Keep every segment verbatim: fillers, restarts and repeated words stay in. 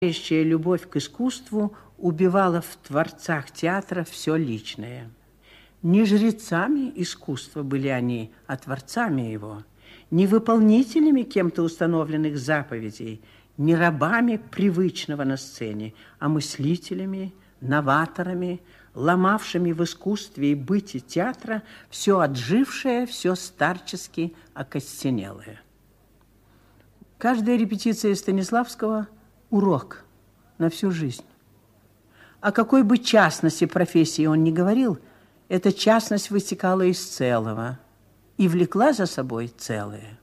Настоящая любовь к искусству убивала в творцах театра все личное. Не жрецами искусства были они, а творцами его, не выполнителями кем-то установленных заповедей, не рабами привычного на сцене, а мыслителями, новаторами, ломавшими в искусстве и быте театра все отжившее, все старчески окостенелое. Каждая репетиция Станиславского – урок на всю жизнь. О какой бы частности профессии он ни говорил, эта частность вытекала из целого и влекла за собой целое.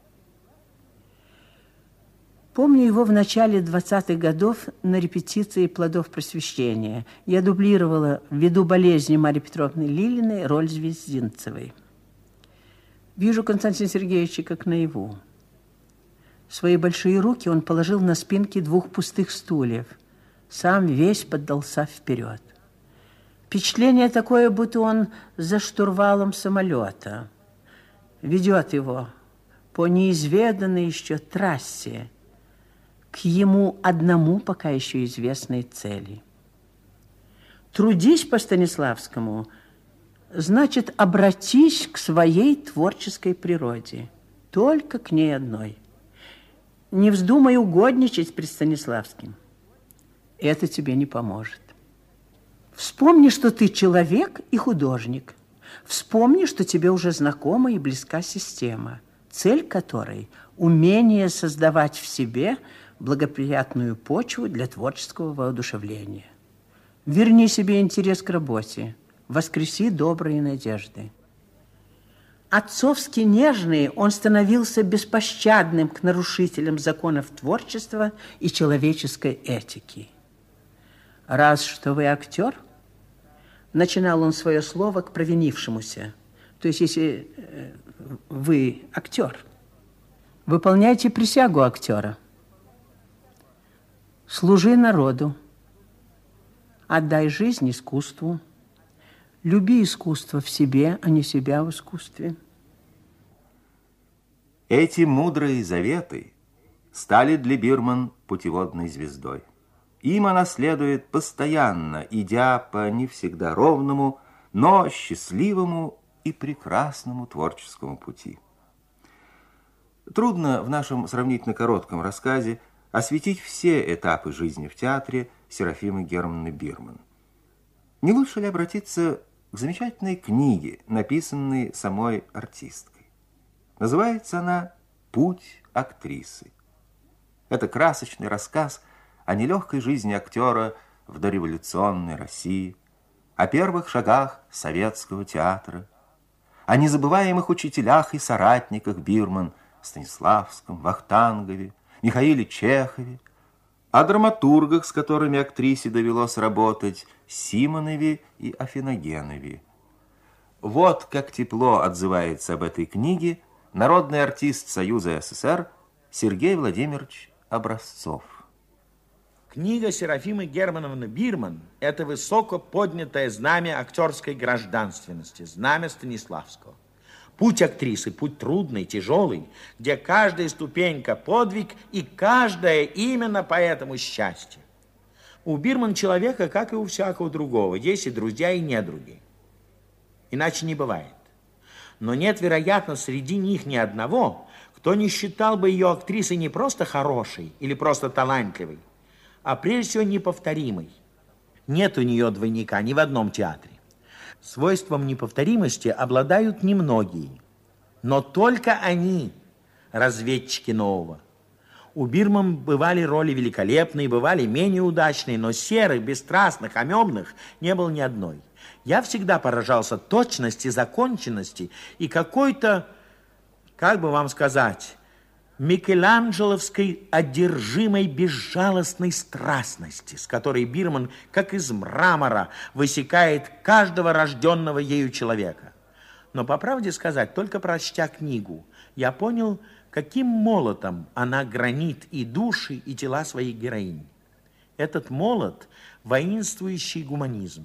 Помню его в начале двадцатых годов на репетиции «Плодов просвещения». Я дублировала ввиду болезни Марии Петровны Лилиной роль Звездинцевой. Вижу Константина Сергеевича как наяву. Свои большие руки он положил на спинки двух пустых стульев. Сам весь поддался вперед. Впечатление такое, будто он за штурвалом самолета. Ведет его по неизведанной еще трассе к ему одному пока еще известной цели. Трудись по Станиславскому, значит, обратись к своей творческой природе, только к ней одной. Не вздумай угодничать пред Станиславским. Это тебе не поможет. Вспомни, что ты человек и художник. Вспомни, что тебе уже знакома и близка система, цель которой – умение создавать в себе благоприятную почву для творческого воодушевления. Верни себе интерес к работе, воскреси добрые надежды. Отцовски нежный, он становился беспощадным к нарушителям законов творчества и человеческой этики. «Раз что вы актер», начинал он свое слово к провинившемуся, то есть если э, вы актер, выполняйте присягу актера, служи народу, отдай жизнь искусству, люби искусство в себе, а не себя в искусстве. Эти мудрые заветы стали для Бирман путеводной звездой. Им она следует постоянно, идя по не всегда ровному, но счастливому и прекрасному творческому пути. Трудно в нашем сравнительно коротком рассказе осветить все этапы жизни в театре Серафимы Германовны Бирман. Не лучше ли обратиться к замечательной книге, написанной самой артисткой? Называется она «Путь актрисы». Это красочный рассказ о нелегкой жизни актера в дореволюционной России, о первых шагах советского театра, о незабываемых учителях и соратниках Бирман Станиславском, Вахтангове, Михаиле Чехове, о драматургах, с которыми актрисе довелось работать, Симонове и Афиногенове. Вот как тепло отзывается об этой книге народный артист Союза СССР Сергей Владимирович Образцов. Книга Серафимы Германовны Бирман – это высоко поднятое знамя актерской гражданственности, знамя Станиславского. Путь актрисы, путь трудный, тяжелый, где каждая ступенька подвиг и каждая именно поэтому счастье. У Бирман человека, как и у всякого другого, есть и друзья, и недруги. Иначе не бывает. Но нет, вероятно, среди них ни одного, кто не считал бы ее актрисой не просто хорошей или просто талантливой, а прежде всего неповторимой. Нет у нее двойника ни в одном театре. Свойством неповторимости обладают немногие, но только они, разведчики нового. У Бирман бывали роли великолепные, бывали менее удачные, но серых, бесстрастных, амебных не было ни одной. Я всегда поражался точности, законченности и какой-то, как бы вам сказать, микеланджеловской одержимой безжалостной страстности, с которой Бирман, как из мрамора, высекает каждого рожденного ею человека. Но, по правде сказать, только прочтя книгу, я понял, каким молотом она гранит и души, и тела своих героинь. Этот молот – воинствующий гуманизм.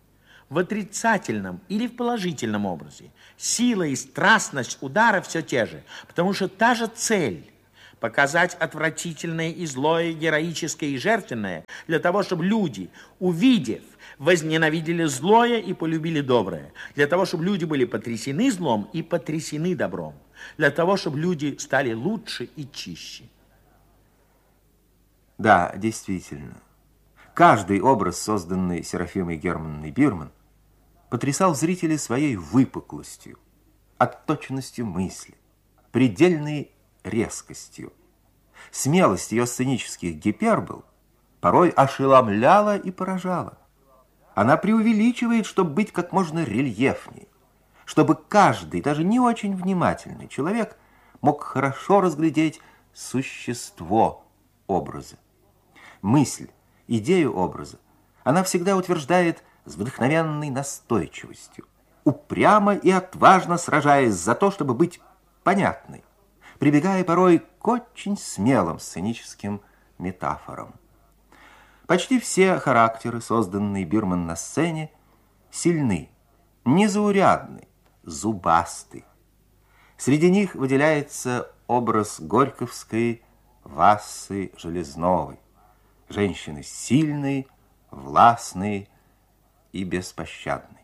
В отрицательном или в положительном образе сила и страстность удара все те же, потому что та же цель показать отвратительное и злое, героическое и жертвенное, для того, чтобы люди, увидев, возненавидели злое и полюбили доброе, для того, чтобы люди были потрясены злом и потрясены добром, для того, чтобы люди стали лучше и чище. Да, действительно. Каждый образ, созданный Серафимой Германовной Бирман, потрясал зрителей своей выпуклостью, отточенностью мысли, предельной резкостью. Смелость ее сценических гипербол порой ошеломляла и поражала. Она преувеличивает, чтобы быть как можно рельефней, чтобы каждый, даже не очень внимательный человек мог хорошо разглядеть существо образа. Мысль, идею образа она всегда утверждает с вдохновенной настойчивостью, упрямо и отважно сражаясь за то, чтобы быть понятной, прибегая порой к очень смелым сценическим метафорам. Почти все характеры, созданные Бирман на сцене, сильны, незаурядны, зубасты. Среди них выделяется образ горьковской Вассы Железновой, женщины сильной, властной и беспощадной.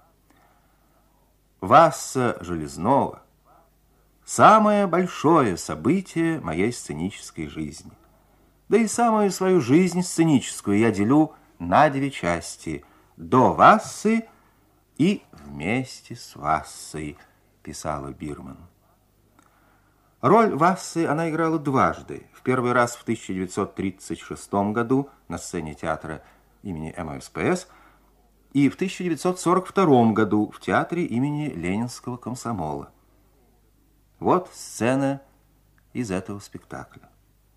Васса Железнова – самое большое событие моей сценической жизни. Да и самую свою жизнь сценическую я делю на две части – до Вассы и вместе с Вассой, писала Бирман. Роль Вассы она играла дважды. В первый раз в тысяча девятьсот тридцать шестом году на сцене театра имени эм эс пэ эс и в тысяча девятьсот сорок втором году в театре имени Ленинского комсомола. Вот сцена из этого спектакля.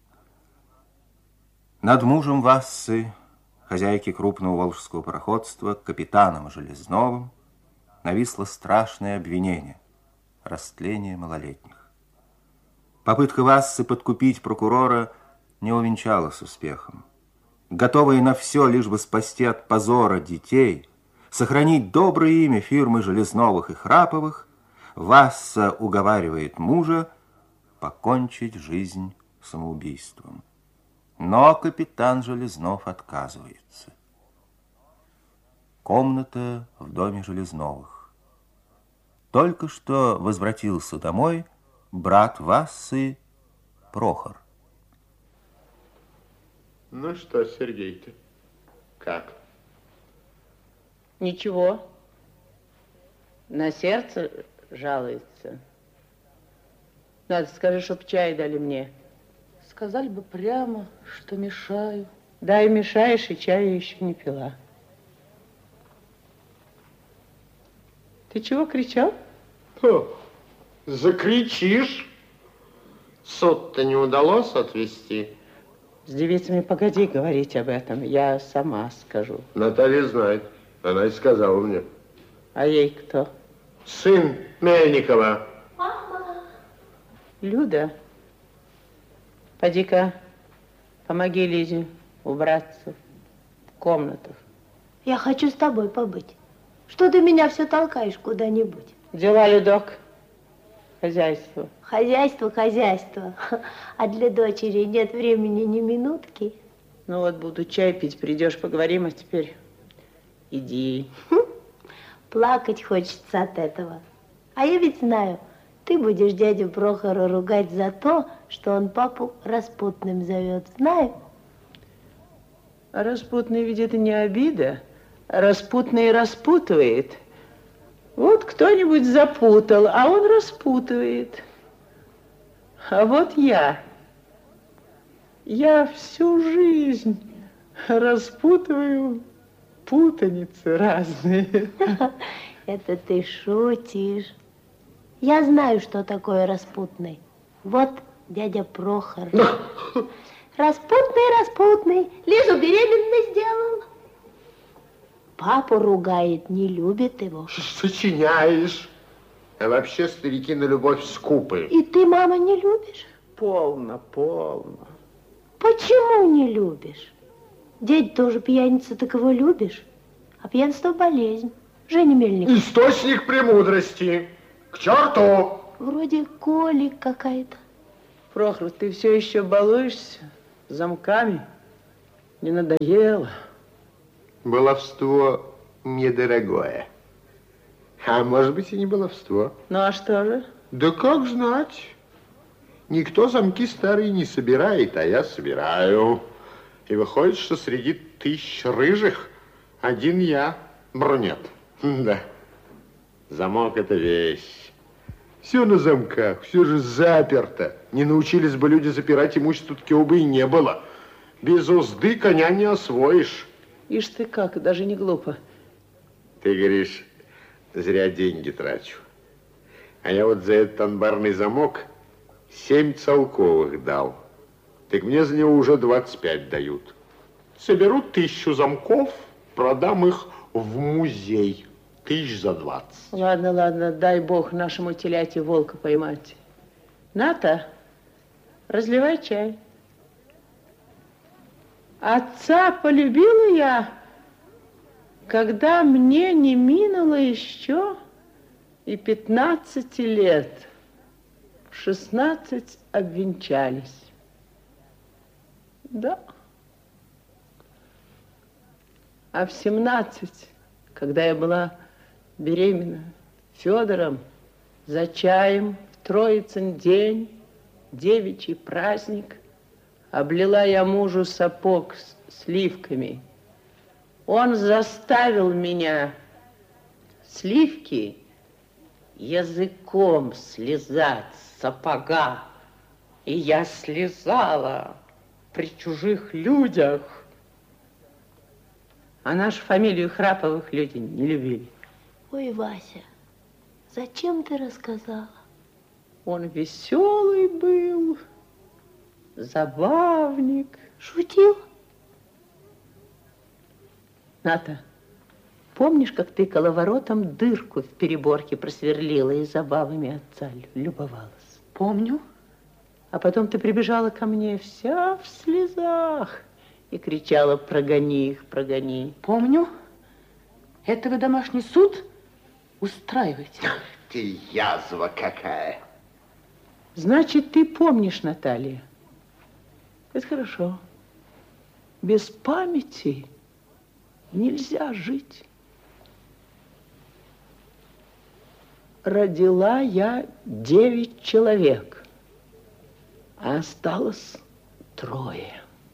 Над мужем Вассы, хозяйки крупного волжского пароходства, капитаном Железновым, нависло страшное обвинение – растление малолетних. Попытка Вассы подкупить прокурора не увенчалась успехом. Готовая на все, лишь бы спасти от позора детей, сохранить доброе имя фирмы Железновых и Храповых, Васса уговаривает мужа покончить жизнь самоубийством. Но капитан Железнов отказывается. Комната в доме Железновых. Только что возвратился домой брат Вассы Прохор. Ну что, Сергей-то, как? Ничего. На сердце жалуется. Надо, скажи, чтоб чай дали мне. Сказали бы прямо, что мешаю. Да, и мешаешь, и чаю еще не пила. Ты чего кричал? О, закричишь. Суд-то не удалось отвести. С девицами погоди говорить об этом, я сама скажу. Наталья знает, она и сказала мне. А ей кто? Сын Мельникова. Мама. Люда, поди-ка, помоги Лизе убраться в комнатах. Я хочу с тобой побыть. Что ты меня все толкаешь куда-нибудь? Дела, Людок, хозяйство. Хозяйство, хозяйство. А для дочери нет времени ни минутки. Ну вот буду чай пить, придешь, поговорим, а теперь иди. Плакать хочется от этого. А я ведь знаю, ты будешь дядю Прохора ругать за то, что он папу распутным зовет. Знаю. А распутный ведь это не обида. Распутный распутывает. Вот кто-нибудь запутал, а он распутывает. А вот я. Я всю жизнь распутываю путаницы разные. Это ты шутишь. Я знаю, что такое распутный. Вот дядя Прохор. Распутный, распутный. Лизу беременной сделал. Папу ругает, не любит его. Сочиняешь. А вообще старики на любовь скупы. И ты, мама, не любишь? Полно, полно. Почему не любишь? Дядя тоже пьяница, так его любишь? А пьянство болезнь. Женя Мельников. Источник премудрости. К черту! Вроде колик какая-то. Прохор, ты все еще балуешься замками? Не надоело? Баловство недорогое. А может быть, и не баловство. Ну, а что же? Да как знать. Никто замки старые не собирает, а я собираю. И выходит, что среди тысяч рыжих один я брюнет. Да. Замок — это вещь. Все на замках, все же заперто. Не научились бы люди запирать имущество, таки бы и не было. Без узды коня не освоишь. Ишь ты как, даже не глупо. Ты говоришь, зря деньги трачу. А я вот за этот анбарный замок семь целковых дал. Так мне за него уже двадцать пять дают. Соберу тысячу замков, продам их в музей. Тысяч за двадцать. Ладно, ладно, дай бог нашему теляте волка поймать. Ната, разливай чай. Отца полюбила я, когда мне не минуло еще и пятнадцати лет. В шестнадцать обвенчались. Да. А в семнадцать, когда я была беременна Федором, за чаем в Троицын день, девичий праздник, облила я мужу сапог с сливками. Он заставил меня сливки языком слезать с сапога. И я слезала при чужих людях. А нашу фамилию Храповых люди не любили. Ой, Вася, зачем ты рассказала? Он веселый был, забавник. Шутил? Ната, помнишь, как ты коловоротом дырку в переборке просверлила и забавами отца любовалась? Помню. А потом ты прибежала ко мне вся в слезах и кричала: прогони их, прогони. Помню. Это вы домашний суд устраиваете? Ты язва какая. Значит, ты помнишь, Наталья. Это хорошо. Без памяти нельзя жить. Родила я девять человек, а осталось трое.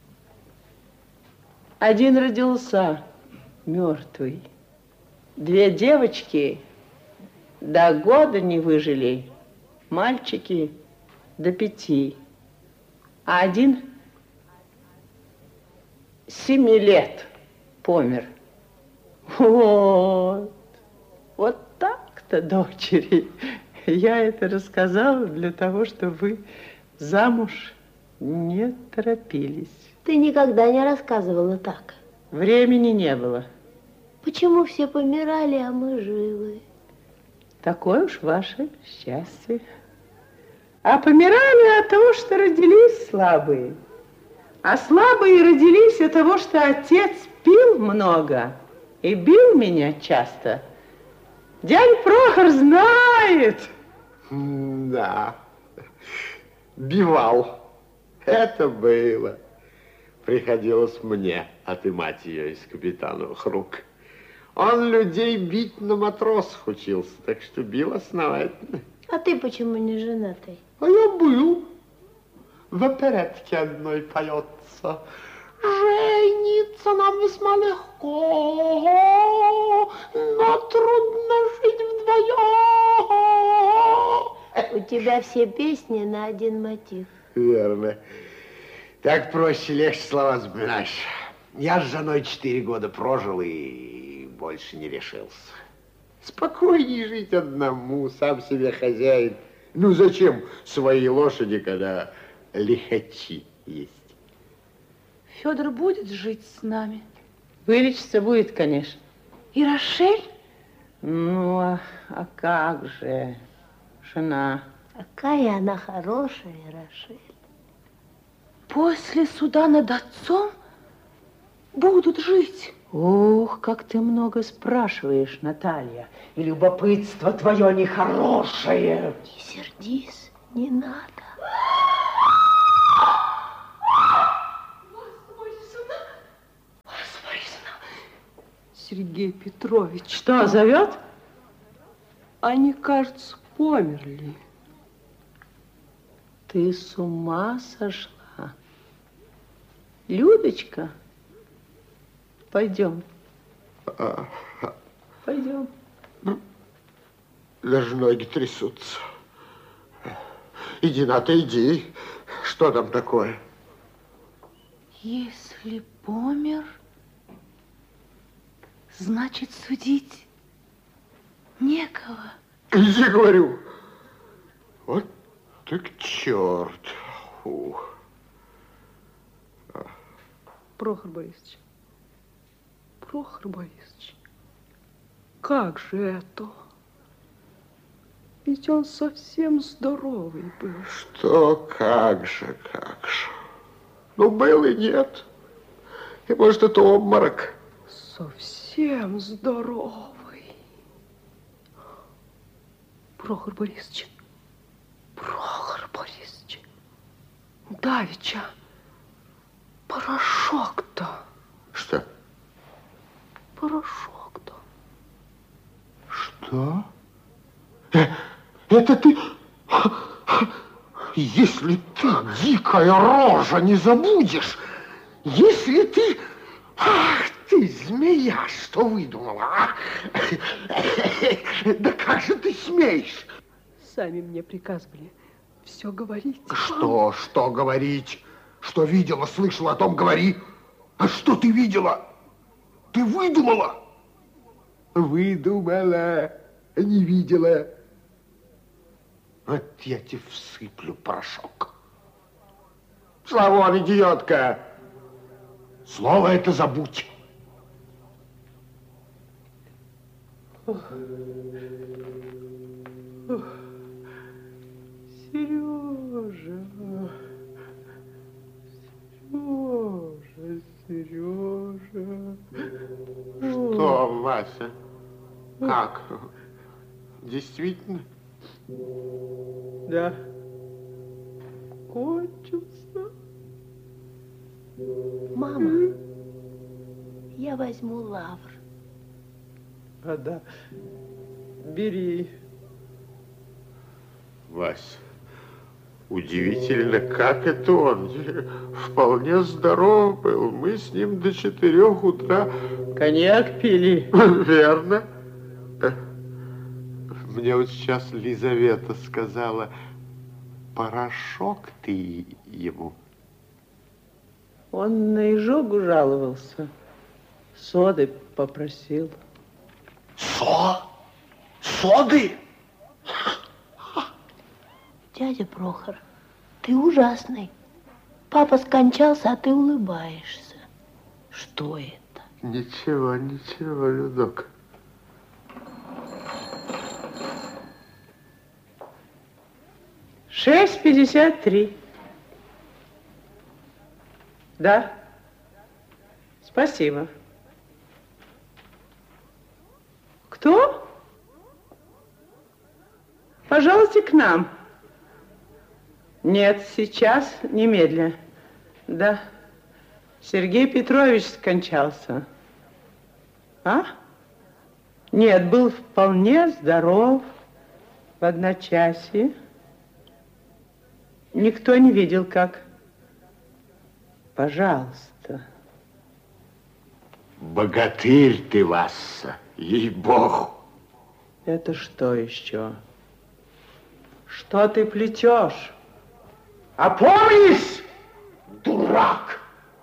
Один родился мертвый. Две девочки до года не выжили, мальчики до пяти, а один семи лет помер. Вот, вот так-то, дочери. Я это рассказала для того, чтобы вы замуж не торопились. Ты никогда не рассказывала так. Времени не было. Почему все помирали, а мы живы? Такое уж ваше счастье. А помирали от того, что родились слабые. А слабые родились от того, что отец пил много и бил меня часто. Дядя Прохор знает. Да, бивал. Это было. Приходилось мне отымать ее из капитановых рук. Он людей бить на матросах учился, так что бил основательно. А ты почему не женатый? А я был. В оперетке одной поется. Жениться нам весьма легко, но трудно жить вдвоем. У тебя все песни на один мотив. Верно. Так проще, легче слова запоминаешь. Я с женой четыре года прожил и больше не решился. Спокойнее жить одному, сам себе хозяин. Ну зачем свои лошади, когда лихачи есть? Федор будет жить с нами? Вылечиться будет, конечно. И Рошель? Ну, а, а как же, жена. Какая она хорошая, Рошель. После суда над отцом будут жить. Ух, как ты много спрашиваешь, Наталья. И любопытство твое нехорошее. Не сердись, не надо. Сергей Петрович. Что, зовет? Они, кажется, померли. Ты с ума сошла. Людочка, пойдем. А, Пойдем. даже ноги трясутся. Иди, Ната, иди. Что там такое? Если помер, значит, судить некого. Иди, говорю. Вот так черт. Фух. Прохор Борисович, Прохор Борисович, как же это? Ведь он совсем здоровый был. Что, как же, как же. Ну, был и нет. И, может, это обморок. Совсем здоровый. Прохор Борисович, Прохор Борисович, давеча порошок-то. Что? Порошок-то. Что? Э, это ты... Если ты, дикая рожа, не забудешь, если ты... Ах ты, змея, что выдумала, а? Да как же ты смеешь? Сами мне приказывали все говорить. Что, что говорить? Что видела, слышала, о том говори. А что ты видела? Ты выдумала? Выдумала, не видела. Вот я тебе всыплю порошок. Славон, идиотка. Слово это забудь. Сережа, Сережа, Сережа. Что, Вася? Как? Действительно? Да. Кончился. Мама, я возьму лавр. А да, бери. Вася, удивительно, как это он. Вполне здоров был. Мы с ним до четырех утра... Коньяк пили. Верно. Мне вот сейчас Лизавета сказала, порошок ты ему. Он на изжогу жаловался. Соды попросил. Со? Соды? Дядя Прохор, ты ужасный. Папа скончался, а ты улыбаешься. Что это? Ничего, ничего, Людок. Шесть пятьдесят три. Да. Спасибо. Кто? Пожалуйте к нам. Нет, сейчас, немедля. Да. Сергей Петрович скончался. А? Нет, был вполне здоров в одночасье. Никто не видел, как. Пожалуйста. Богатырь ты, Васса, ей-богу. Это что еще? Что ты плетешь? Опомнись, дурак!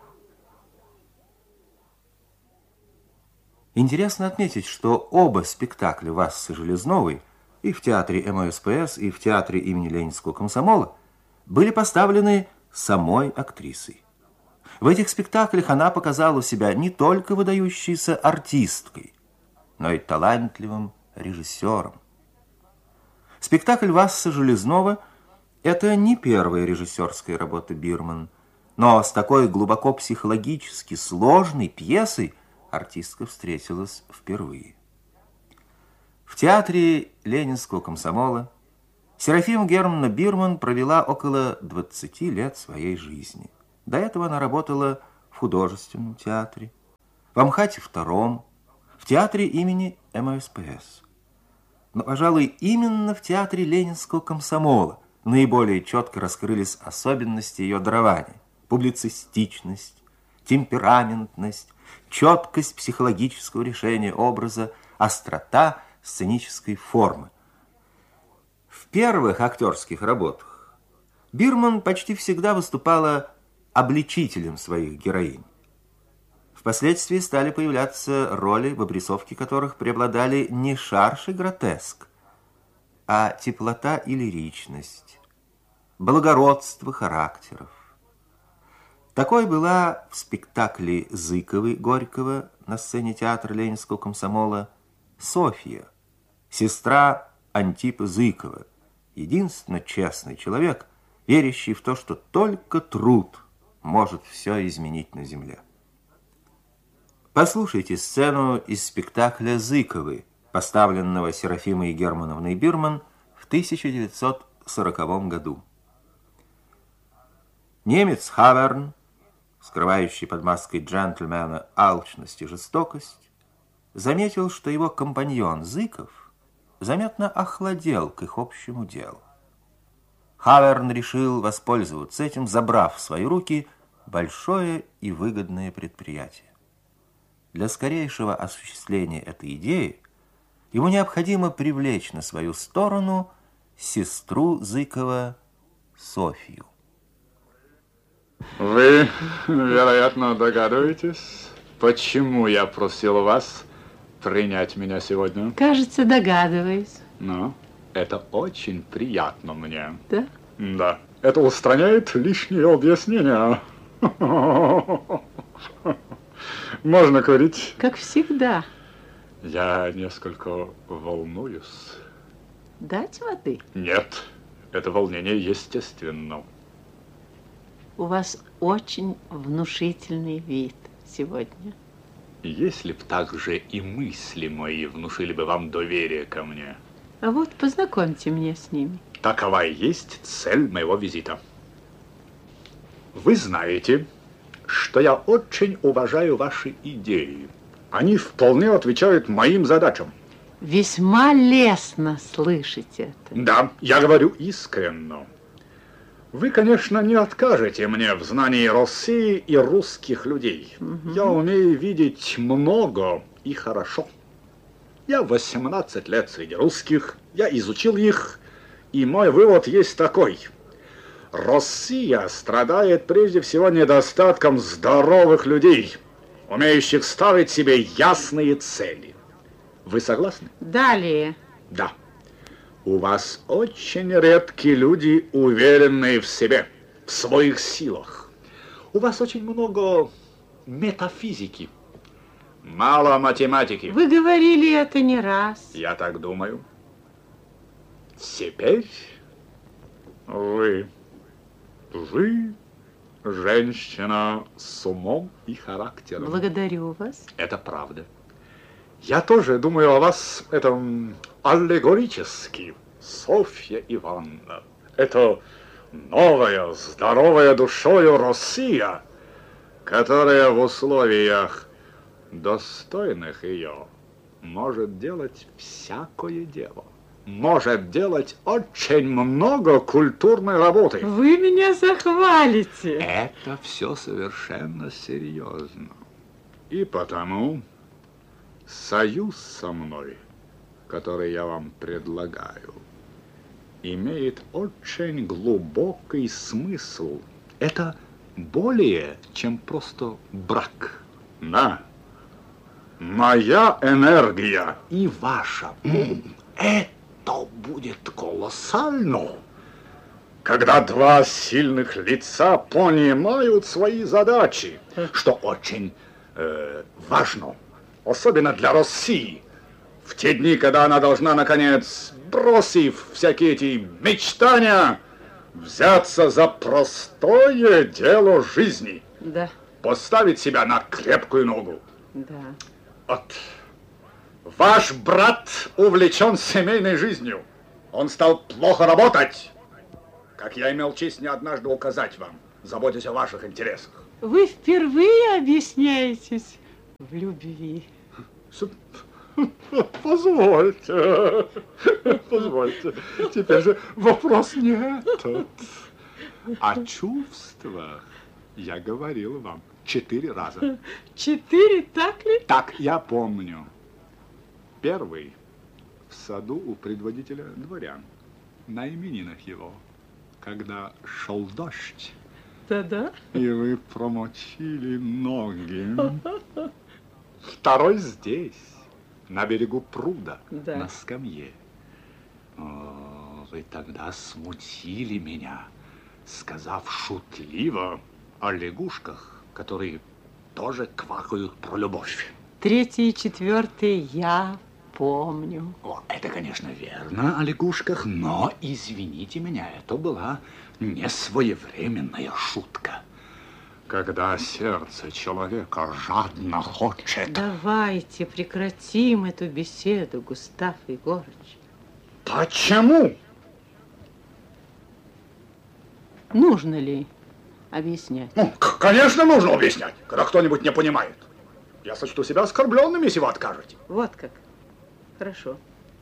Интересно отметить, что оба спектакля Вассы Железновой и в театре эм о эс пэ эс, и в театре имени Ленинского комсомола были поставлены самой актрисой. В этих спектаклях она показала себя не только выдающейся артисткой, но и талантливым режиссером. Спектакль Вассы Железнова – это не первая режиссерская работа Бирман, но с такой глубоко психологически сложной пьесой артистка встретилась впервые. В театре Ленинского комсомола Серафима Германовна Бирман провела около двадцати лет своей жизни. До этого она работала в художественном театре, в Амхате втором, в театре имени эм эс пэ эс. Но, пожалуй, именно в театре Ленинского комсомола наиболее четко раскрылись особенности ее дарования: публицистичность, темпераментность, четкость психологического решения образа, острота сценической формы. В первых актерских работах Бирман почти всегда выступала обличителем своих героинь. Впоследствии стали появляться роли, в обрисовке которых преобладали не шарж и гротеск, а теплота и лиричность, благородство характеров. Такой была в спектакле Зыковой Горького на сцене театра Ленинского комсомола Софья, сестра Антипа Зыкова, единственно честный человек, верящий в то, что только труд может все изменить на земле. Послушайте сцену из спектакля Зыковы, поставленного Серафимой Германовной Бирман в тысяча девятьсот сороковом году. Немец Хаверн, скрывающий под маской джентльмена алчность и жестокость, заметил, что его компаньон Зыков заметно охладел к их общему делу. Хаверн решил воспользоваться этим, забрав в свои руки большое и выгодное предприятие. Для скорейшего осуществления этой идеи ему необходимо привлечь на свою сторону сестру Зыкова Софью. Вы, вероятно, догадываетесь, почему я просил вас принять меня сегодня? Кажется, догадываюсь. Ну, это очень приятно мне. Да? Да. Это устраняет лишние объяснения. Можно говорить? Как всегда. Я несколько волнуюсь. Дать воды? Нет, это волнение естественно. У вас очень внушительный вид сегодня. Если б также и мысли мои внушили бы вам доверие ко мне. А вот познакомьте меня с ними. Такова и есть цель моего визита. Вы знаете, что я очень уважаю ваши идеи. Они вполне отвечают моим задачам. Весьма лестно слышать это. Да, я говорю искренне. Вы, конечно, не откажете мне в знании России и русских людей. Угу. Я умею видеть много и хорошо. Я восемнадцать лет среди русских, я изучил их, и мой вывод есть такой. Россия страдает прежде всего недостатком здоровых людей, умеющих ставить себе ясные цели. Вы согласны? Далее. Да. У вас очень редкие люди, уверенные в себе, в своих силах. У вас очень много метафизики, мало математики. Вы говорили это не раз. Я так думаю. Теперь вы, вы женщина с умом и характером. Благодарю вас. Это правда. Я тоже думаю о вас, это аллегорически, Софья Ивановна. Это новая, здоровая душою Россия, которая в условиях достойных ее может делать всякое дело. Может делать очень много культурной работы. Вы меня захвалите. Это все совершенно серьезно. И потому союз со мной, который я вам предлагаю, имеет очень глубокий смысл. Это более, чем просто брак. Да. Моя энергия и ваша. Это будет колоссально. Когда два сильных лица понимают свои задачи, что очень э, важно, особенно для России, в те дни, когда она должна, наконец, бросив всякие эти мечтания, взяться за простое дело жизни. Да. Поставить себя на крепкую ногу. Да. Вот. Ваш брат увлечен семейной жизнью. Он стал плохо работать, как я имел честь не однажды указать вам, заботясь о ваших интересах. Вы впервые объясняетесь в любви. Позвольте, позвольте. Теперь же вопрос не этот. О чувствах я говорил вам четыре раза. Четыре, так ли? Так, я помню. Первый в саду у предводителя дворян, на именинах его, когда шел дождь. Да-да. И вы промочили ноги. Второй здесь, на берегу пруда, да. На скамье. О, вы тогда смутили меня, сказав шутливо о лягушках, которые тоже квакают про любовь. Третий и четвертый я помню. О, это, конечно, верно о лягушках, но, извините меня, это была несвоевременная шутка. Когда сердце человека жадно хочет... Давайте прекратим эту беседу, Густав Егорыч. Почему? Нужно ли объяснять? Ну, конечно, нужно объяснять, когда кто-нибудь не понимает. Я сочту себя оскорбленным, если вы откажете. Вот как. Хорошо.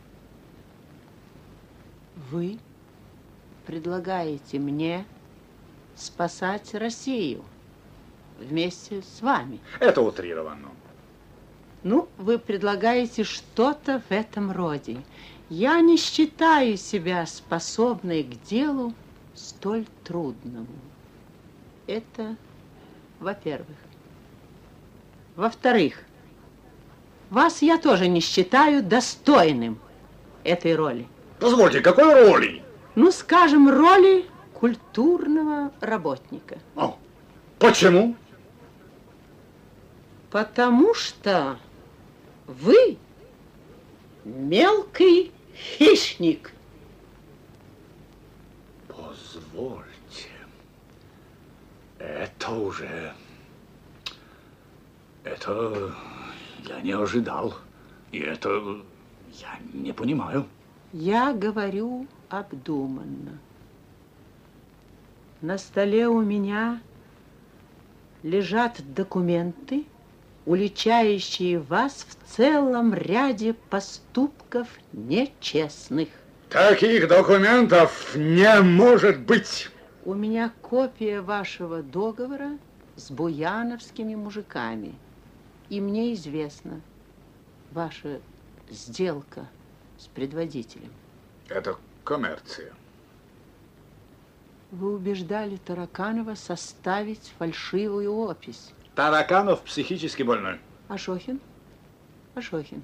Вы предлагаете мне спасать Россию вместе с вами. Это утрировано. Ну, вы предлагаете что-то в этом роде. Я не считаю себя способной к делу столь трудному. Это, во-первых. Во-вторых, вас я тоже не считаю достойным этой роли. Позвольте, какой роли? Ну, скажем, роли культурного работника. О, почему? Потому что вы мелкий хищник. Позвольте, это уже... Это я не ожидал, и это я не понимаю. Я говорю обдуманно. На столе у меня лежат документы, уличающие вас в целом ряде поступков нечестных. Таких документов не может быть. У меня копия вашего договора с буяновскими мужиками. И мне известна ваша сделка с предводителем. Это коммерция. Вы убеждали Тараканова составить фальшивую опись. Тараканов психически больной. Ашохин? Ашохин,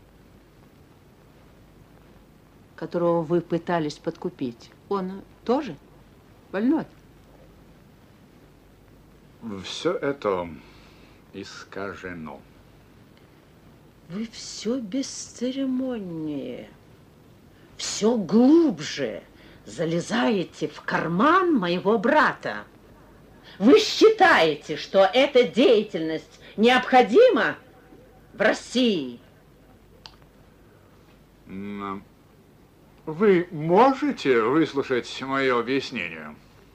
которого вы пытались подкупить, он тоже больной? Все это искажено. Вы все бесцеремоннее, все глубже залезаете в карман моего брата. Вы считаете, что эта деятельность необходима в России? Вы можете выслушать мое объяснение?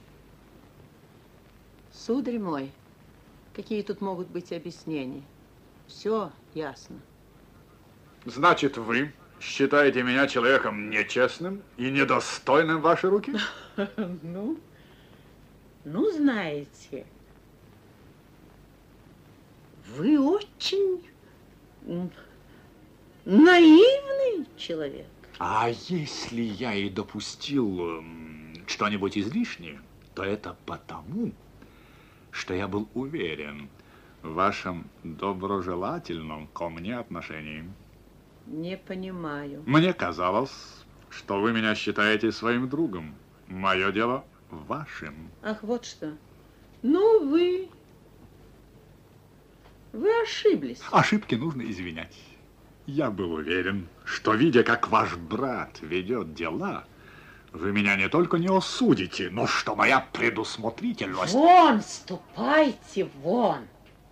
Сударь мой, какие тут могут быть объяснения? Все ясно. Значит, вы считаете меня человеком нечестным и недостойным вашей руки? Ну, ну, знаете, вы очень наивный человек. А если я и допустил что-нибудь излишнее, то это потому, что я был уверен в вашем доброжелательном ко мне отношении. Не понимаю. Мне казалось, что вы меня считаете своим другом. Мое дело вашим. Ах, вот что. Ну, вы... Вы ошиблись. Ошибки нужно извинять. Я был уверен, что, видя, как ваш брат ведет дела, вы меня не только не осудите, но что моя предусмотрительность... Вон, ступайте вон.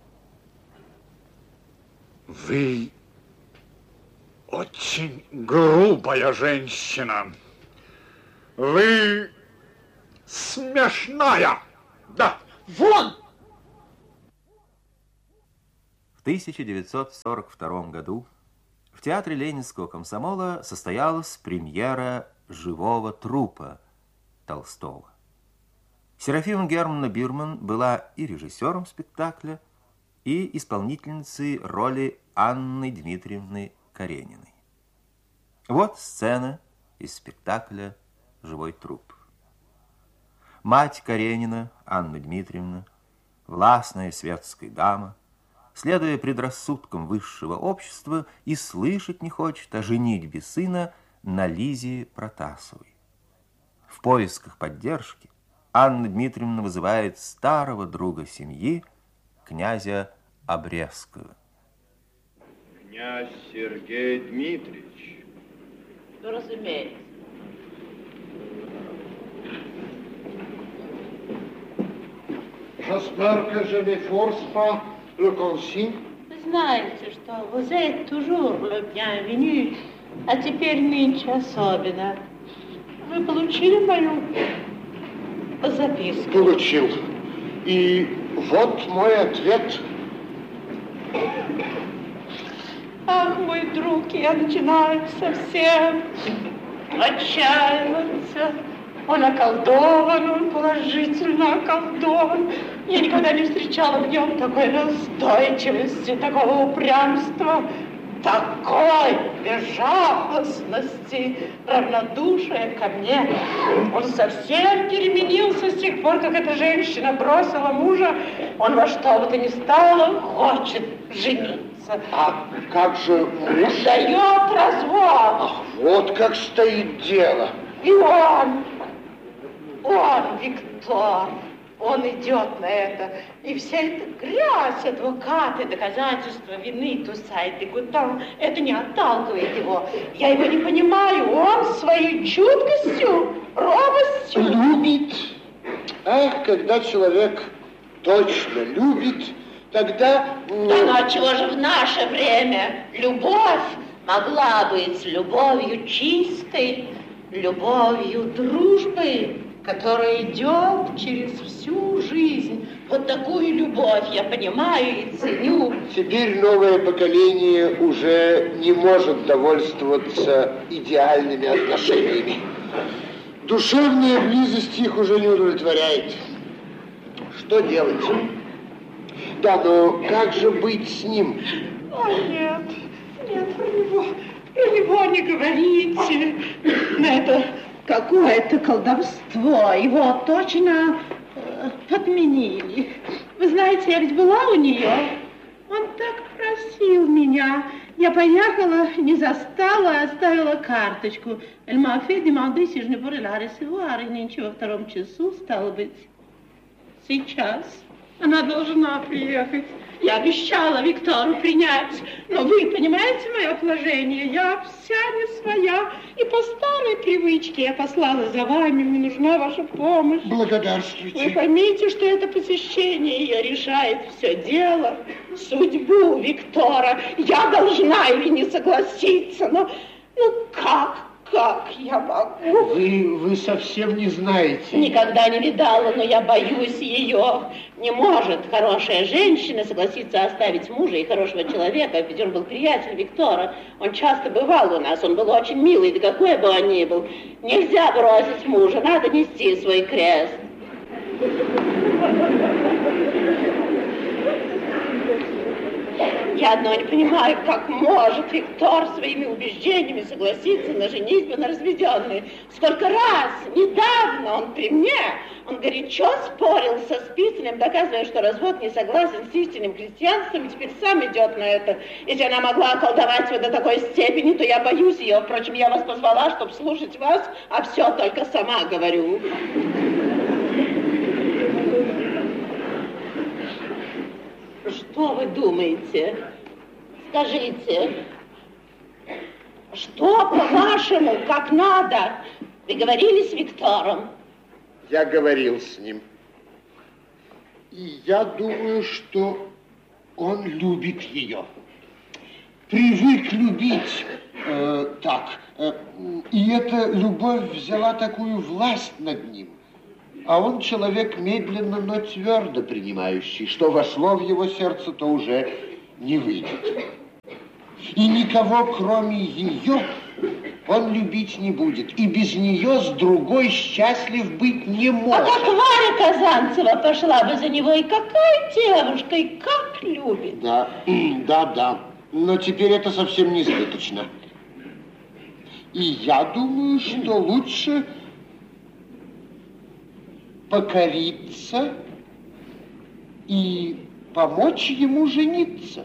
Вы очень грубая женщина. Вы смешная. Да. Вон! В тысяча девятьсот сорок втором году В театре Ленинского комсомола состоялась премьера «Живого трупа» Толстого. Серафима Германовна Бирман была и режиссером спектакля, и исполнительницей роли Анны Дмитриевны Карениной. Вот сцена из спектакля «Живой труп». Мать Каренина, Анна Дмитриевна, властная светская дама, следуя предрассудкам высшего общества, и слышать не хочет о женитьбе сына на Лизе Протасовой. В поисках поддержки Анна Дмитриевна вызывает старого друга семьи, князя Обрезского. Князь Сергей Дмитриевич. Ну, разумеется. J'espère que je ne force pas le consigne. Вы знаете, что vous êtes toujours le bienvenu, а теперь нынче особенно. Вы получили мою записку? Получил. И вот мой ответ. Ах, мой друг, я начинаю совсем отчаиваться. Он околдован, он положительно околдован. Я никогда не встречала в нем такой настойчивости, такого упрямства, такой безжалостности, равнодушия ко мне. Он совсем переменился с тех пор, как эта женщина бросила мужа. Он во что бы то ни стало хочет жениться. А как же муж? Дает развод. Ах, вот как стоит дело. И он, он, Виктор, он идет на это. И вся эта грязь, адвокаты, доказательства вины, Тусайт и Гутан, это не отталкивает его. Я его не понимаю. Он своей чуткостью, робостью... Любит. Ах, когда человек точно любит, тогда... Да ну отчего же в наше время любовь могла быть любовью чистой, любовью дружбы, которая идет через всю жизнь. Вот такую любовь я понимаю и ценю. Теперь новое поколение уже не может довольствоваться идеальными отношениями. Душевная близость их уже не удовлетворяет. Что делать? Да, но как же быть с ним? О, нет, нет, про него, про него не говорите. Это какое-то колдовство. Его точно э, подменили. Вы знаете, я ведь была у нее. Он так просил меня. Я поехала, не застала, оставила карточку. Elle m'a fait demander si je ne pourrais la recevoir. И нынче во втором часу, стало быть, сейчас она должна приехать. Я обещала Виктору принять, но вы понимаете мое положение? Я вся не своя, и по старой привычке я послала за вами, мне нужна ваша помощь. Благодарствуйте. Вы поймите, что это посещение ее решает все дело, судьбу Виктора. Я должна или не согласиться, но ну как? Как я могу? Вы, вы совсем не знаете. Никогда не видала, но я боюсь ее. Не может хорошая женщина согласиться оставить мужа и хорошего человека, ведь он был приятель Виктора. Он часто бывал у нас, он был очень милый, да какой бы он ни был. Нельзя бросить мужа, надо нести свой крест. Я одно не понимаю, как может Виктор своими убеждениями согласиться на женитьбу на разведенной. Сколько раз, недавно он при мне, он горячо спорил со Спицыным, доказывая, что развод не согласен с истинным христианством, и теперь сам идет на это. Если она могла околдовать его до такой степени, то я боюсь ее. Впрочем, я вас позвала, чтобы слушать вас, а все только сама говорю. Что вы думаете? Скажите, что, по-вашему, как надо? Вы говорили с Виктором? Я говорил с ним. И я думаю, что он любит ее. Привык любить э, так. Э, и эта любовь взяла такую власть над ним. А он человек медленно, но твердо принимающий. Что вошло в его сердце, то уже не выйдет. И никого, кроме ее, он любить не будет. И без нее с другой счастлив быть не может. А как Варя Казанцева пошла бы за него, и какая девушка, и как любит. Да, да, да. Но теперь это совсем не избыточно. И я думаю, что лучше покориться и помочь ему жениться.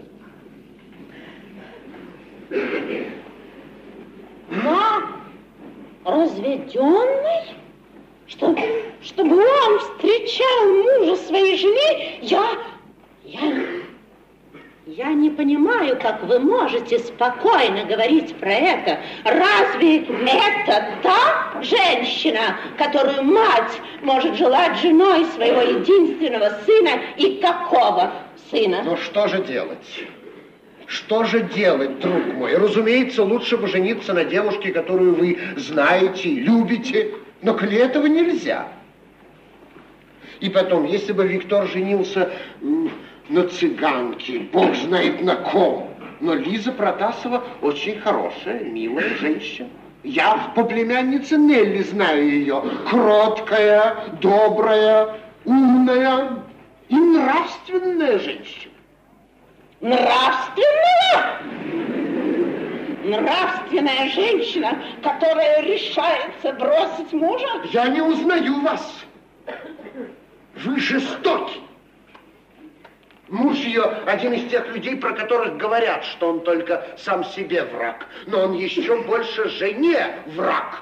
На разведенный? Чтобы, чтобы он встречал мужа своей жены? Я, я, я не понимаю, как вы можете спокойно говорить про это. Разве это та женщина, которую мать может желать женой своего единственного сына, и какого сына? Ну что же делать? Что же делать, друг мой? Разумеется, лучше бы жениться на девушке, которую вы знаете, любите, но к этого нельзя. И потом, если бы Виктор женился на цыганке, бог знает на ком, но Лиза Протасова очень хорошая, милая женщина. Я по племяннице Нелли знаю ее. Кроткая, добрая, умная и нравственная женщина. Нравственная? Нравственная женщина, которая решается бросить мужа? Я не узнаю вас. Вы жестоки. Муж ее один из тех людей, про которых говорят, что он только сам себе враг, но он еще больше жене враг.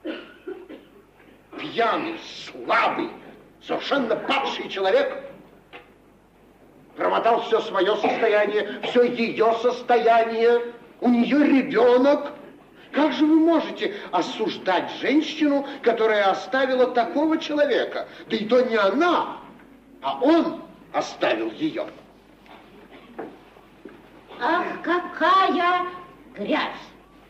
Пьяный, слабый, совершенно падший человек промотал все свое состояние, все ее состояние, у нее ребенок. Как же вы можете осуждать женщину, которая оставила такого человека? Да и то не она, а он оставил ее. Ах, какая грязь!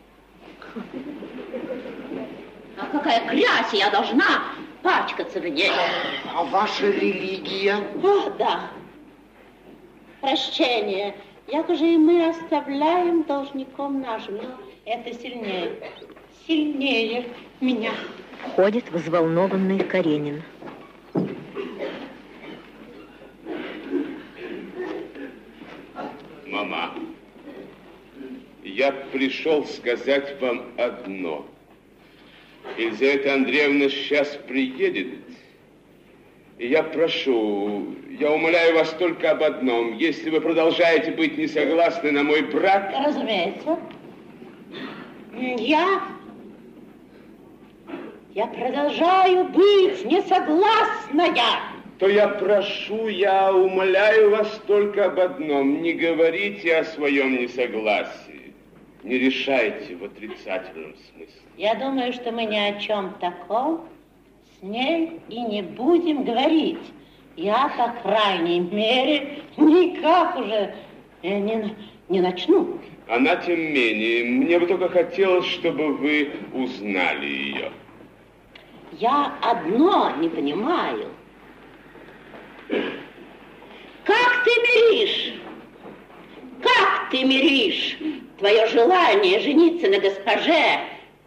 А какая грязь, я должна пачкаться в ней. А ваша религия? О, да. Прощение. Як же и мы оставляем должником нашим. Но это сильнее, сильнее меня. Входит взволнованный Каренин. Мама, я пришел сказать вам одно. Елизавета Андреевна сейчас приедет, и я прошу, я умоляю вас только об одном. Если вы продолжаете быть не согласны на мой брак... Разумеется. Я... Я продолжаю быть несогласная. То я прошу, я умоляю вас только об одном. Не говорите о своем несогласии. Не решайте в отрицательном смысле. Я думаю, что мы ни о чем таком с ней и не будем говорить. Я, по крайней мере, никак уже не, не начну. Она тем менее. Мне бы только хотелось, чтобы вы узнали ее. Я одно не понимаю. Как ты миришь? Как ты миришь твое желание жениться на госпоже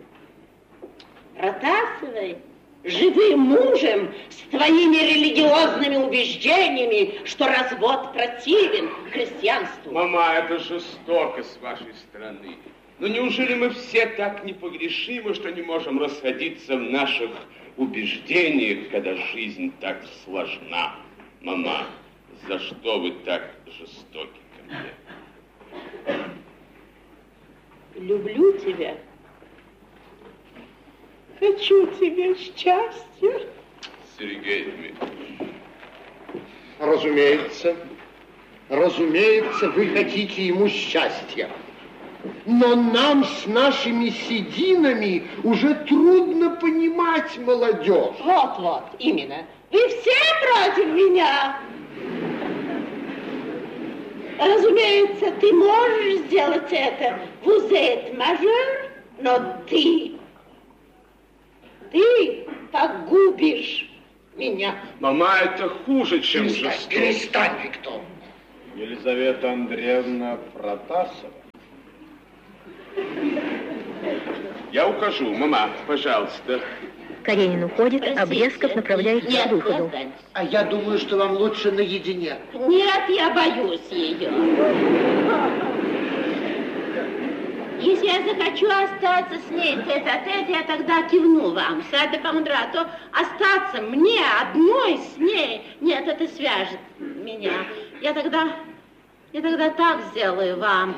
Протасовой живым мужем с твоими религиозными убеждениями, что развод противен христианству? Мама, это жестоко с вашей стороны. Но неужели мы все так непогрешимы, что не можем расходиться в наших убеждениях, когда жизнь так сложна? Мама, за что вы так жестоки ко мне? Люблю тебя. Хочу тебе счастья. Сергей Дмитриевич. Разумеется, разумеется, вы хотите ему счастья. Но нам с нашими сединами уже трудно понимать молодежь. Вот-вот, именно. Вы все против меня. Разумеется, ты можешь сделать это. Vous êtes majeur, но ты, ты погубишь меня. Мама, это хуже, чем перестань, жестоко. перестань, Виктор. Елизавета Андреевна Протасова Я ухожу. Мама, пожалуйста. Каренин уходит, а Бресков направляется к выходу. А я думаю, что вам лучше наедине. Нет, я боюсь ее. Если я захочу остаться с ней тет-а-тет, я тогда кивну вам. Сада Памандра, а то остаться мне одной с ней, нет, это свяжет меня. Я тогда, я тогда так сделаю вам.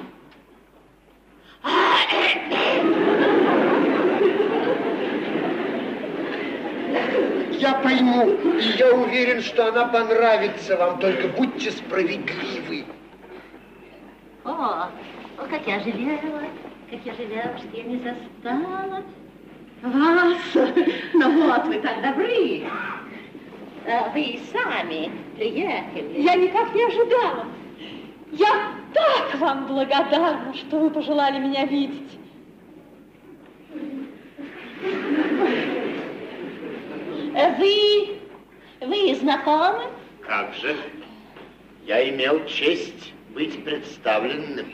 Я пойму, и я уверен, что она понравится вам, только будьте справедливы. О, о, как я жалела, как я жалела, что я не застала вас. Ну вот, вы так добры. Вы и сами приехали. Я никак не ожидала. Я так вам благодарна, что вы пожелали меня видеть. Вы, вы знакомы? Как же? Я имел честь быть представленным.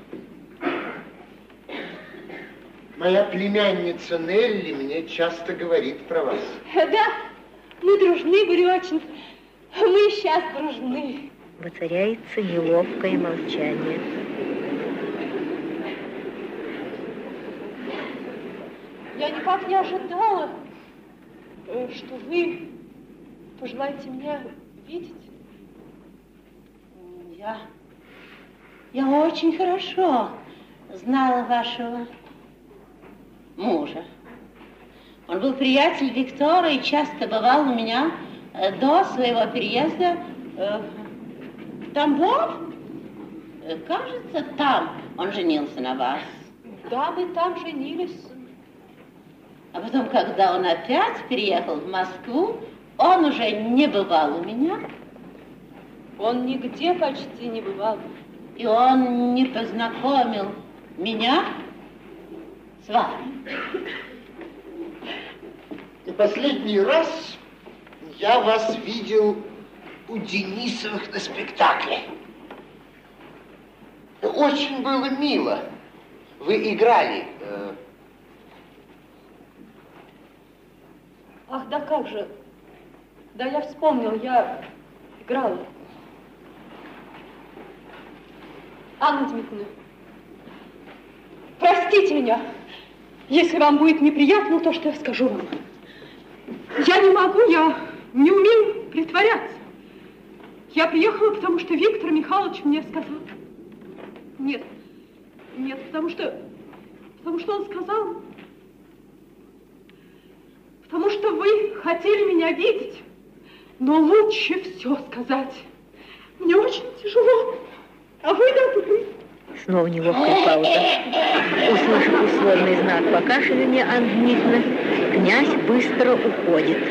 Моя племянница Нелли мне часто говорит про вас. Да, мы дружны были очень. Мы сейчас дружны. Воцаряется неловкое молчание. Я никак не ожидала, что вы пожелаете меня видеть. Я, я очень хорошо знала вашего мужа. Он был приятель Виктора и часто бывал у меня до своего переезда в Тамбов. Кажется, там он женился на вас. Да, мы там женились. А потом, когда он опять переехал в Москву, он уже не бывал у меня. Он нигде почти не бывал. И он не познакомил меня с вами. И последний раз я вас видел у Денисовых на спектакле. Очень было мило. Вы играли. Ах, да как же. Да я вспомнил, я играла. Анна Дмитриевна, простите меня, если вам будет неприятно то, что я скажу вам. Я не могу, я не умею притворяться. Я приехала, потому что Виктор Михайлович мне сказал. Нет, нет, потому что, потому что он сказал, потому что вы хотели меня видеть, но лучше все сказать. Мне очень тяжело, а вы добры. Снова неловкая пауза. Услышав условный знак покашливания Анны Дмитриевны, князь быстро уходит.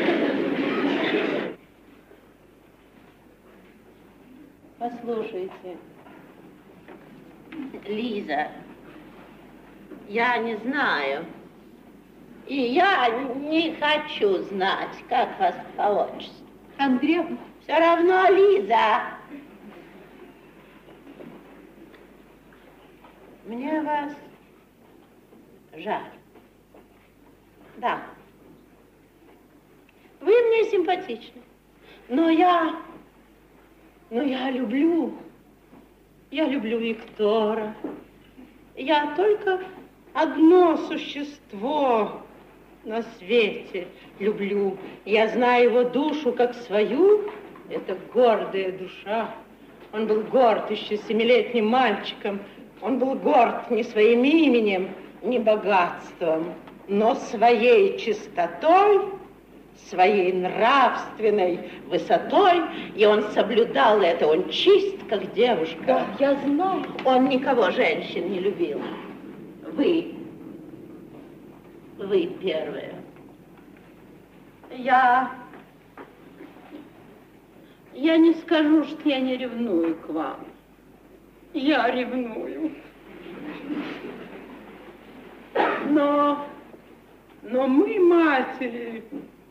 Послушайте, Лиза, я не знаю, и я не хочу знать, как вас по отчеству. Андреевна. Все равно, Лиза. Мне вас жаль. Да. Вы мне симпатичны. Но я... Но я люблю... Я люблю Виктора. Я только одно существо на свете люблю. Я знаю его душу как свою. Это гордая душа. Он был горд еще семилетним мальчиком. Он был горд не своим именем, не богатством, но своей чистотой, своей нравственной высотой, и он соблюдал это, он чист, как девушка. Да, я знаю. Он никого женщин не любил. Вы, вы первые. Я, я не скажу, что я не ревную к вам. Я ревную. Но, но мы, матери,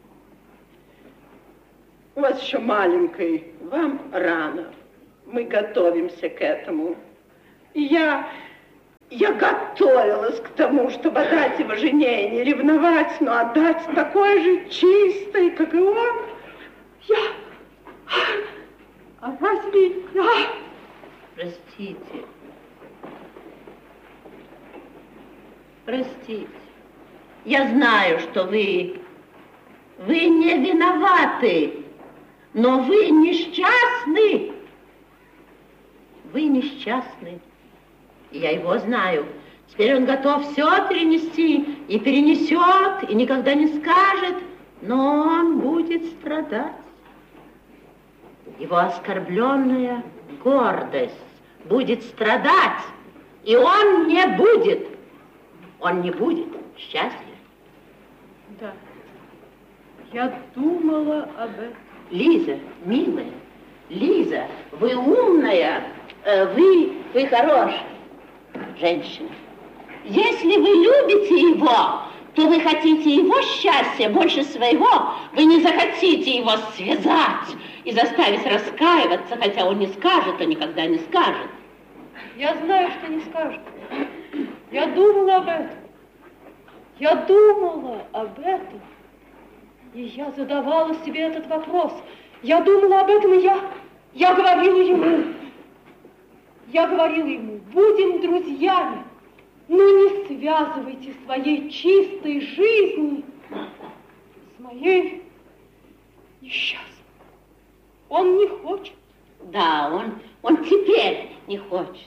у вас еще маленькой, вам рано. Мы готовимся к этому. И я, Я готовилась к тому, чтобы отдать его жене и не ревновать, но отдать такой же чистой, как и он. Я... А разве я... Простите. Простите. Я знаю, что вы... Вы не виноваты, но вы несчастны. Вы несчастны. Я его знаю. Теперь он готов все перенести, и перенесет, и никогда не скажет, но он будет страдать. Его оскорбленная гордость будет страдать, и он не будет, он не будет счастлив. Да, я думала об этом. Лиза, милая, Лиза, вы умная, вы, вы хорошая женщина. Если вы любите его, то вы хотите его счастья больше своего. Вы не захотите его связать и заставить раскаиваться, хотя он не скажет, а никогда не скажет. Я знаю, что не скажет. Я думала об этом. Я думала об этом. И я задавала себе этот вопрос. Я думала об этом, и я, я говорила ему. Я говорила ему, будем друзьями, но не связывайте своей чистой жизни с моей несчастной. Он не хочет. Да, он, он теперь не хочет.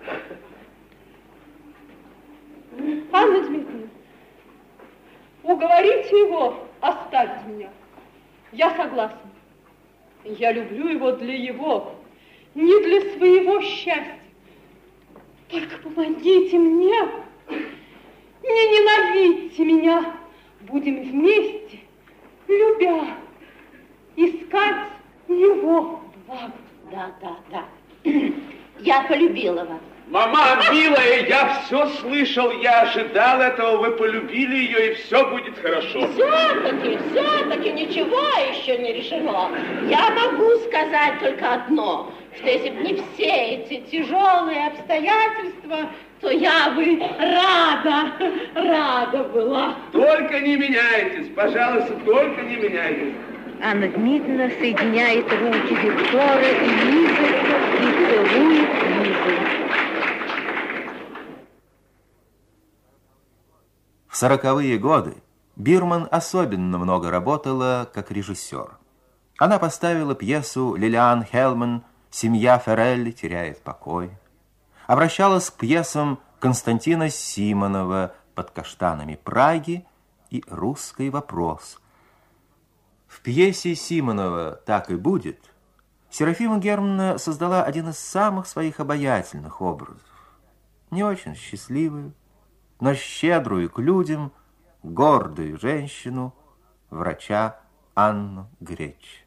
Анна Дмитриевна, уговорите его оставить меня. Я согласна. Я люблю его для его, не для своего счастья. Только помогите мне, не ненавидьте меня. Будем вместе, любя, искать его благо. Да, да, да. Я полюбила вас. Мама, милая, я все слышал, я ожидал этого, вы полюбили ее, и все будет хорошо. Все-таки, все-таки ничего еще не решено. Я могу сказать только одно, что если бы не все эти тяжелые обстоятельства, то я бы рада, рада была. Только не меняйтесь, пожалуйста, только не меняйтесь. Анна Дмитриевна соединяет руки Виктора и Лизы и целует Лизу. В сороковые годы Бирман особенно много работала как режиссер. Она поставила пьесу Лилиан Хелман «Семья Феррелли теряет покой». Обращалась к пьесам Константина Симонова «Под каштанами Праги» и «Русский вопрос». В пьесе Симонова «Так и будет» Серафима Германовна создала один из самых своих обаятельных образов. Не очень счастливую, но щедрую к людям, гордую женщину, врача Анну Греч.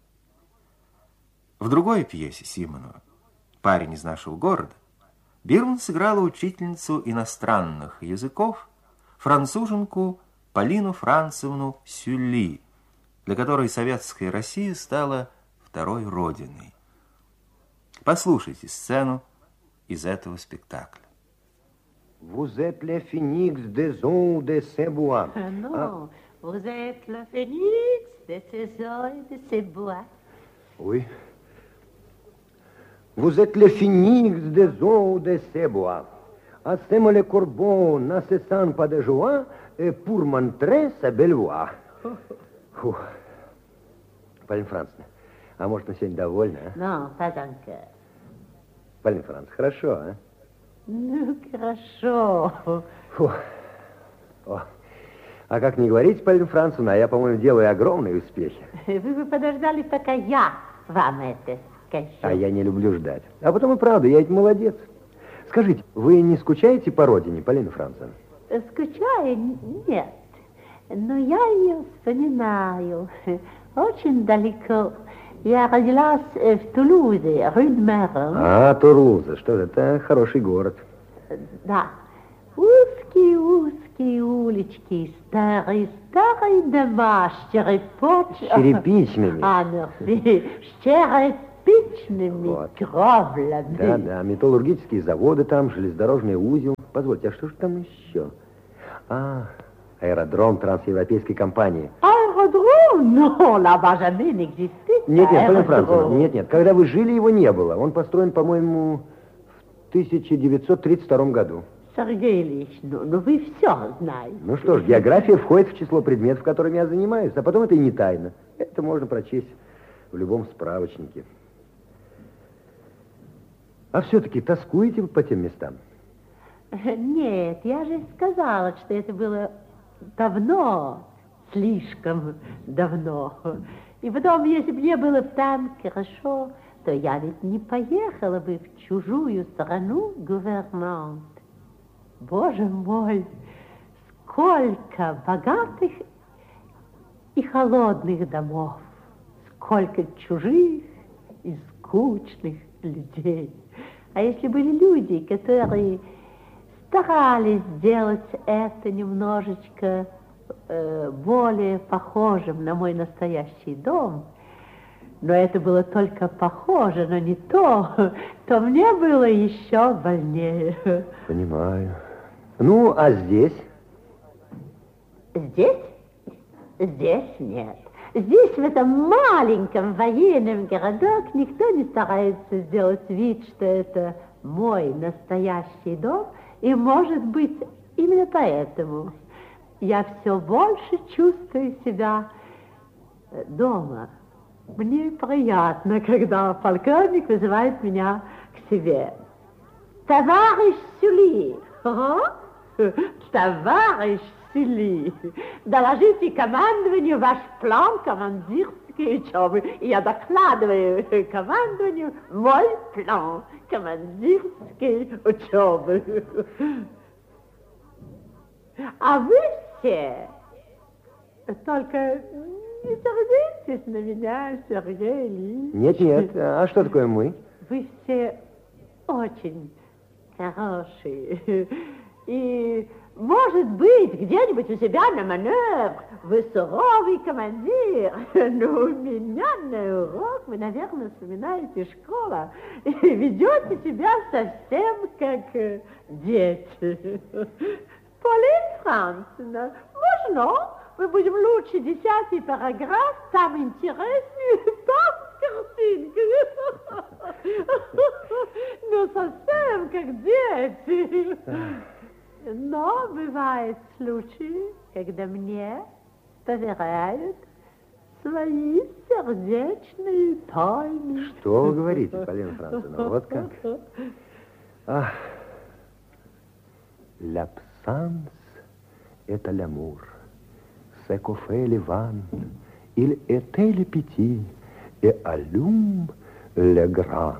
В другой пьесе Симонова «Парень из нашего города» Бирман сыграла учительницу иностранных языков, француженку Полину Францевну Сюлли, для которой советская Россия стала второй родиной. Послушайте сцену из этого спектакля. Vous êtes le phénix des eaux de ces bois. Non, ah. Vous êtes le phénix de ces eaux et de ces bois. Oui. Vous êtes le phénix des eaux de ces bois. Assemo le corbeau, ne se sent pas de joie, et pour montrer sa belle voix. Фух. Полина Францевна, а может, мы сегодня довольны, а? Non, pas encore. Полина Францевна, хорошо, а? Ну, хорошо. Фу. О. А как не говорите, Полина Францевна, я, по-моему, делаю огромные успехи. Вы бы подождали, пока я вам это скажу. А я не люблю ждать. А потом и правда, я ведь молодец. Скажите, вы не скучаете по родине, Полина Францевна? Скучаю? Нет. Но я ее вспоминаю. Очень далеко. Я родилась в Тулузе, Рюд-Мерон. А, Тулуза, что это хороший город. Да. Узкие-узкие улички, старые-старые дома с черепочными... Черепичными. А, мерси, с черепичными вот. Кровлями. Да, да, металлургические заводы там, железнодорожный узел, позвольте, а что же там еще? А, аэродром трансевропейской компании. Аэродром? Но, là-bas jamais n'existait. Нет, нет, Полина Францевна, нет, нет. Когда вы жили, его не было. Он построен, по-моему, в тысяча девятьсот тридцать втором году. Сергей Ильич, ну, ну вы все знаете. Ну что ж, география входит в число предметов, которыми я занимаюсь, а потом это и не тайна. Это можно прочесть в любом справочнике. А все-таки тоскуете вы по тем местам? Нет, я же сказала, что это было давно, слишком давно. И потом, если бы мне было там хорошо, то я ведь не поехала бы в чужую страну гувернант. Боже мой, сколько богатых и холодных домов, сколько чужих и скучных людей. А если были люди, которые старались сделать это немножечко э, более похожим на мой настоящий дом, но это было только похоже, но не то, то мне было еще больнее. Понимаю. Ну, а здесь? Здесь? Здесь нет. Здесь, в этом маленьком военном городок, никто не старается сделать вид, что это мой настоящий дом, и, может быть, именно поэтому я все больше чувствую себя дома. Мне приятно, когда полковник вызывает меня к себе. Товарищ Сюли, а? Товарищ Сюли, доложите командованию ваш план командирской учебы. И я докладываю командованию мой план командирской учебы. А вы все только не сердитесь на меня, Сергей Ильич. Нет, нет. А что такое мы? Вы все очень хорошие. И, может быть, где-нибудь у себя на маневр вы суровый командир, но у меня на урок вы, наверное, вспоминаете школу и ведете себя совсем как дети. Полина Францевна, можно? Мы будем лучше десятый параграф, там интереснее, там картинка. Ну, совсем как дети. Но бывают случаи, когда мне поверяют свои сердечные тайны. Что вы говорите, Полина Францевна? Вот как? Ах. L'absence est l'amour. C'est qu'on fait les vannes. Il était le petit et allume le grand.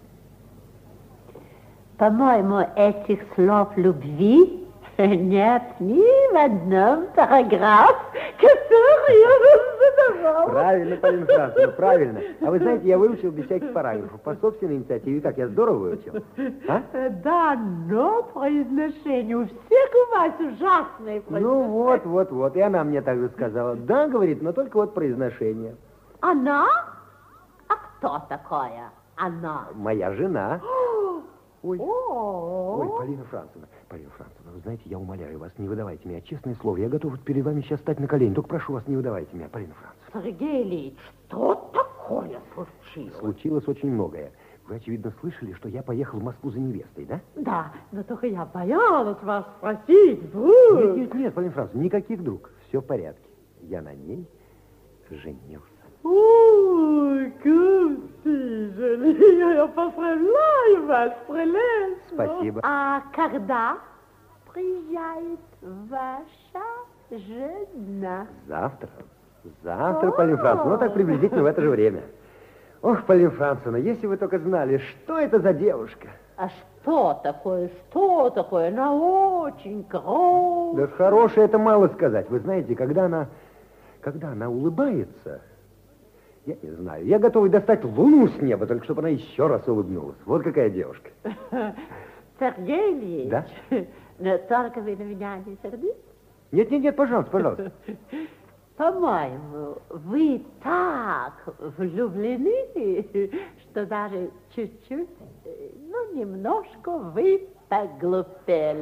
По-моему, этих слов любви нет ни в одном параграфе, который я вам задавала. Правильно, Полина Францевна, правильно. А вы знаете, я выучил без всяких параграфов по собственной инициативе. Как, я здорово выучил? А? Да, но произношение у всех у вас ужасное произношение. Ну вот, вот, вот. И она мне также сказала. Да, говорит, но только вот произношение. Она? А кто такая она? Моя жена. Ой, О-о-о. ой, Полина Францевна, Полина Францевна, вы знаете, я умоляю вас, не выдавайте меня, честное слово, я готов вот перед вами сейчас стать на колени, только прошу вас, не выдавайте меня, Полина Францевна. Сергей Ильич, что такое случилось? Случилось очень многое. Вы, очевидно, слышали, что я поехал в Москву за невестой, да? Да, но только я боялась вас спросить, вдруг. Нет, нет, нет, Полина Францевна, никаких вдруг, все в порядке. Я на ней женился. Ой, Господи, я поздравляю вас, прелестно. Спасибо. А когда приезжает ваша жена? Завтра. Завтра, Полина Францевна, ну так приблизительно в это же время. Ох, Полина Францевна, если вы только знали, что это за девушка. А что такое, что такое? Она очень хорошая. Да хорошая, это мало сказать. Вы знаете, когда она, когда она улыбается... Я не знаю. Я готов достать луну с неба, только чтобы она еще раз улыбнулась. Вот какая девушка. Сергей Ильич, да? Но только вы на меня не сердитесь? Нет, нет, нет, пожалуйста, пожалуйста. По-моему, вы так влюблены, что даже чуть-чуть, ну, немножко вы поглупели.